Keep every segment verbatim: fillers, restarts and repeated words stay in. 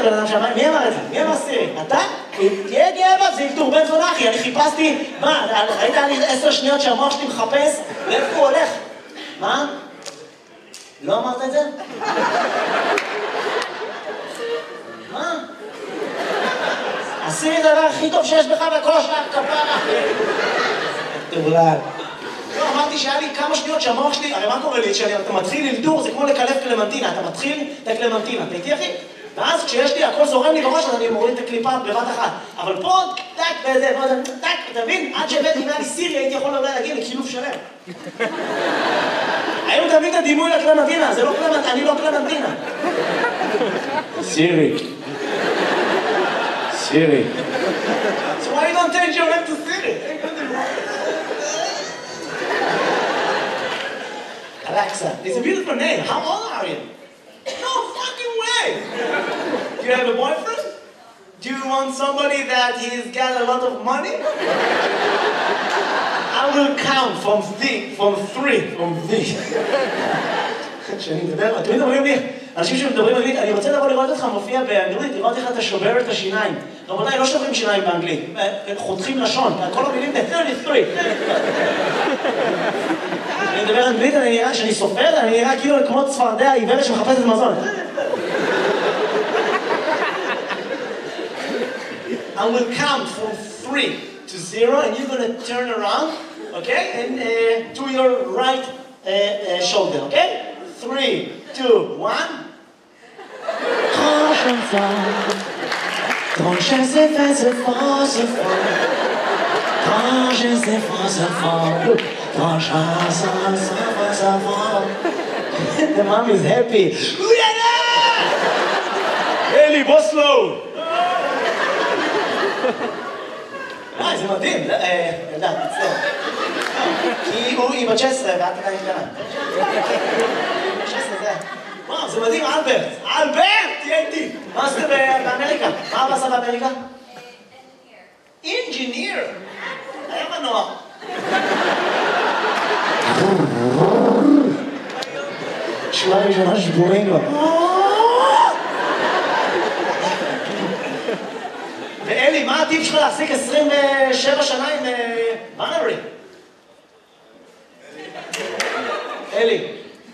בן אדם שם, מי אמר את זה? מי אמר סירי? אתה? תהיה גאה בה, זה ילתור בן זונה אחי, אני חיפשתי, מה, ראית לי עשר שניות שהמוח שלי מחפש? לאיפה הוא הולך? מה? לא אמרת את זה? מה? הסירי זה הדבר הכי טוב שיש בך בכל השאר, כפרה. תאולד. לא, אמרתי שהיה לי כמה שניות שהמוח שלי, הרי מה קורה לי? כשאתה מתחיל ללדור, זה כמו לקלף קלמנטינה, אתה מתחיל את הקלמנטינה, אתה איתי אחי? ואז כשיש לי, הכל זורם לי בראש, אז אני מוריד את הקליפה בבת אחת. אבל פה, טק, וזה, וזה, טק, אתה מבין? עד שהבאתי אם היה לי סירי, הייתי יכול אולי להגיע לקילוף שלם. היום תמיד את הדימוי לקלמנטינה, זה לא קלמנטינה, אני לא קלמנטינה. סירי. סירי. So why you don't change your name to Siri? Alexa, it's a beautiful name. How old are you? No fucking way! Do you have a boyfriend? Do you want somebody that he's got a lot of money? I will count from three, from three, from three. כשאני מדבר, תמיד אומרים לי, אנשים שמדברים אנגלית, אני רוצה לבוא לראות אותך מופיע באנגלית, לראות איך אתה שובר את השיניים. רבותיי, לא שוברים שיניים באנגלית, חותכים לשון, כל המילים זה שלושים ושלוש. אני מדבר אנגלית, אני נראה, כשאני סופר, אני נראה כאילו כמו צפרדע העיוורת שמחפשת מזון. I will count from three to zero, and you're gonna turn around, okay? And uh, to your right uh, uh, shoulder, okay? Three, two, one. Grand chanson, grand chanson, c'est fort, c'est fort. Grand chanson, c'est fort. Grand chanson, c'est fort. The mom is happy. Eli, בוסלו! אה, זה מדהים. ילדה, תצטער. כי היא בת תשע עשרה ואת עדיין קטנה. תשע עשרה זה... וואו, זה מדהים, אלברט. אלברט! תהיה איתי. מה עשית באמריקה? מה אבא עשה באמריקה? אינג'יניר. היה מנוע. שורה ראשונה שבורים לו. ואלי, מה הטיפ שלך להחזיק עשרים ושבע שנה עם בנרי? אלי.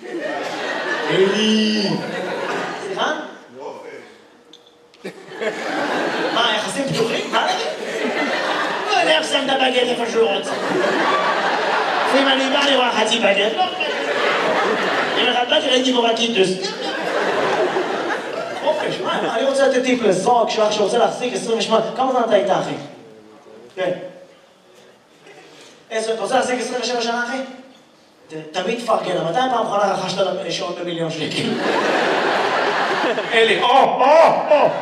אלי. סליחה? מה, יחסים פתוחים? מה נגיד? לא יודע איך שם את הבגט איפה שהוא רוצה. אם אני בא לראה חצי בגט, לא חצי. אם אחד באתי ראיתי בו בקיטוס. חופש, מה? אני רוצה לתת טיפ לזוג שלך שרוצה להחזיק עשרים ושמונה. כמה זמן אתה איתה, אחי? כן. אתה רוצה להחזיק עשרים ושבע שנה, אחי? תמיד פרגן, מתי פעם אחרונה רכשת שעון במיליון שקל? אלי, או, או, או!